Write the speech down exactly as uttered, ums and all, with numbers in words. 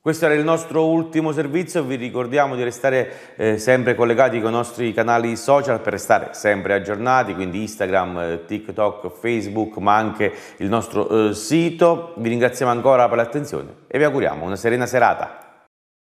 Questo era il nostro ultimo servizio, vi ricordiamo di restare eh, sempre collegati con i nostri canali social per restare sempre aggiornati, quindi Instagram, eh, TikTok, Facebook, ma anche il nostro eh, sito. Vi ringraziamo ancora per l'attenzione e vi auguriamo una serena serata.